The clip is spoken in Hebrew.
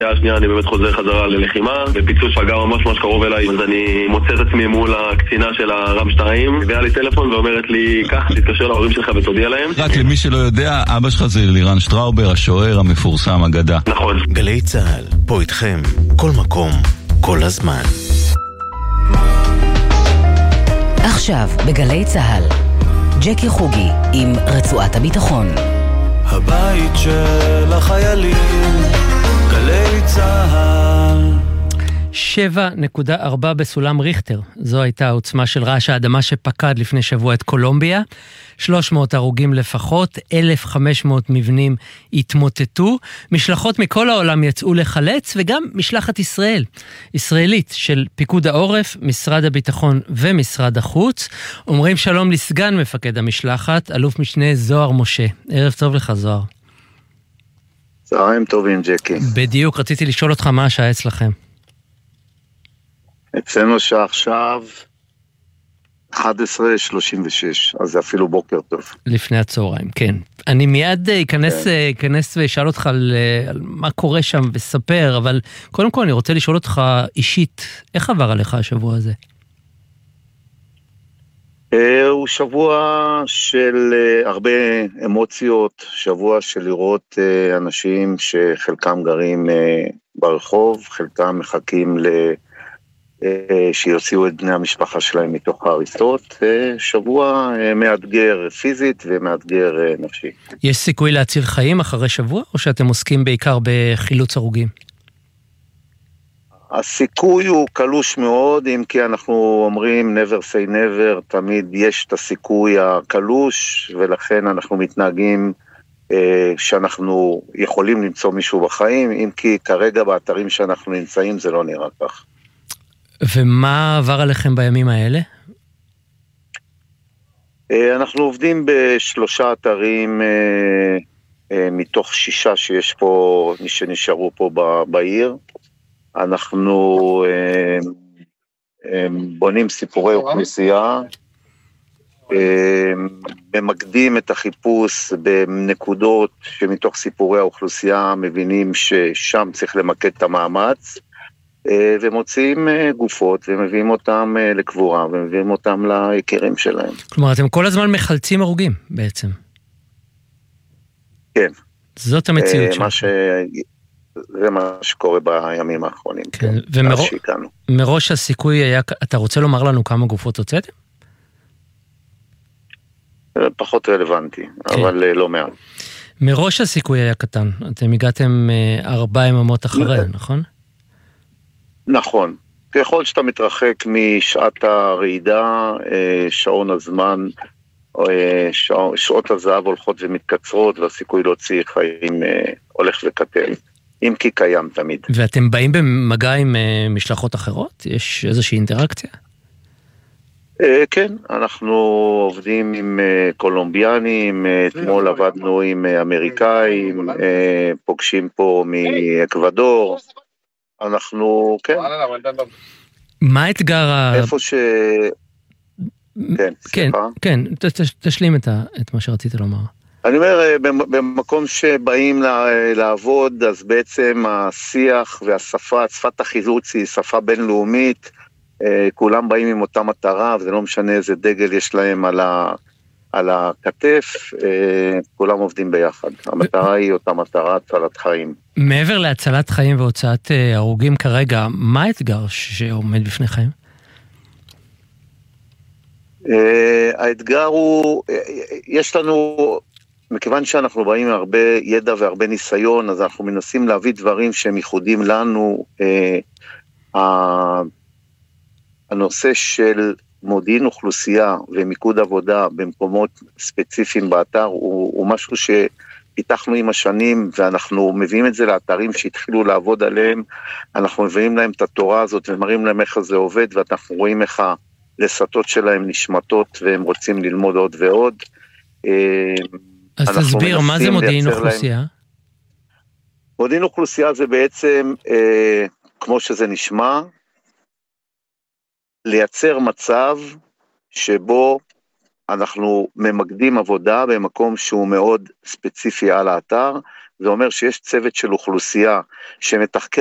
השנייה אני באמת חוזר חזרה ללחימה, בפיצוץ פגע ממש ממש קרוב אליי, אז אני מוצא את עצמי מול הקצינה של הרם 2, והיה לי טלפון ואומרת לי, כך, תתקשר להורים שלך ותודיע להם. רק למי שלא יודע, אבא שלך זה לירן שטראובר, השוער המפורסם, אגדה. נכון. גלי צהל, פה איתכם, כל מקום, כל הזמן. עכשיו בגלי צהל, ג'קי חוגי עם רצועת הביטחון. הבית של החיילים, גלי צהל. 7.4 בסולם ריכטר. זו הייתה העוצמה של רעש האדמה שפקד לפני שבוע את קולומביה. 300 הרוגים לפחות, 1,500 מבנים התמוטטו. משלחות מכל העולם יצאו לחלץ, וגם משלחת ישראלית של פיקוד העורף, משרד הביטחון ומשרד החוץ. אומרים שלום לסגן מפקד המשלחת, אלוף משנה זוהר משה. ערב טוב לך זוהר. צהריים טובים ג'קי. בדיוק, רציתי לשאול אותך מה השעה אצלכם. אצלנו שעכשיו 11:36, אז זה אפילו בוקר טוב. לפני הצהריים, כן. אני מיד אכנס ואשאל אותך על מה קורה שם וספר, אבל קודם כל אני רוצה לשאול אותך אישית, איך עבר עליך השבוע הזה? הוא שבוע של הרבה אמוציות, שבוע של לראות אנשים שחלקם גרים ברחוב, חלקם מחכים שיוציאו את בני המשפחה שלהם מתוך ההריסות. שבוע מאתגר פיזית ומאתגר נפשי. יש סיכוי להציל חיים אחרי שבוע, או שאתם עוסקים בעיקר בחילוץ הרוגים? הסיכוי הוא קלוש מאוד, אם כי אנחנו אומרים never say never, תמיד יש את הסיכוי הקלוש, ולכן אנחנו מתנהגים שאנחנו יכולים למצוא מישהו בחיים, אם כי כרגע באתרים שאנחנו נמצאים זה לא נראה כך. ומה עבר עליכם בימים האלה? אנחנו עובדים ב3 אתרים מתוך 6 שיש פה, שנשארו פה בעיר. אנחנו בונים סיפורי אוכלוסייה, ממקדים את החיפוש בנקודות שמתוך סיפורי האוכלוסייה מבינים ששם צריך למקד את המאמץ, ומוצאים גופות ומביאים אותם לקבורה ומביאים אותם ליקירים שלהם. כלומר, אתם כל הזמן מחלצים הרוגים בעצם. כן. זאת המציאות שלנו. זה מה שקורה בימים האחרונים. כן. ומראש הסיכוי היה, אתה רוצה לומר לנו כמה גופות הוצאתם? פחות רלוונטי, אבל לא מעט. מראש הסיכוי היה קטן. אתם הגעתם 4 יממות אחרי, נכון? נכון. ככל שאתה מתרחק משעת הרעידה, שעון הזמן, שעות הזהב הולכות ומתקצרות, והסיכוי להוציא חיים הולך וקטן. אם כי קיים תמיד. ואתם באים במגע עם משלחות אחרות? יש איזושהי אינטראקציה? כן, אנחנו עובדים עם קולומביאנים, אתמול עבדנו עם אמריקאים, פוגשים פה מאקוודור, אנחנו, כן. מה האתגר איפה ש... כן, תשלים את מה שרצית לומר. אני אומר, במקום שבאים לעבוד, אז בעצם השיח והשפה, שפת החילוץ היא שפה בינלאומית, כולם באים עם אותה מטרה, וזה לא משנה איזה דגל יש להם על הכתף, כולם עובדים ביחד. המטרה היא אותה מטרה, הצלת חיים. מעבר להצלת חיים והוצאת הרוגים כרגע, מה האתגר שעומד בפניכם? האתגר הוא, יש לנו, מכיוון שאנחנו באים עם הרבה ידע והרבה ניסיון, אז אנחנו מנסים להביא דברים שהם ייחודים לנו. הנושא של מודיעין אוכלוסייה ומיקוד עבודה במקומות ספציפיים באתר הוא משהו שפיתחנו עם השנים, ואנחנו מביאים את זה לאתרים שהתחילו לעבוד עליהם, אנחנו מביאים להם את התורה הזאת ומראים להם איך זה עובד, ואנחנו רואים איך הלסתות שלהם נשמטות והם רוצים ללמוד עוד ועוד. אז תסביר, מה זה מודיעין אוכלוסייה? מודיעין אוכלוסייה זה בעצם, כמו שזה נשמע, לייצר מצב שבו אנחנו ממקדים עבודה במקום שהוא מאוד ספציפי על האתר, זה אומר שיש צוות של אוכלוסייה שמתחקר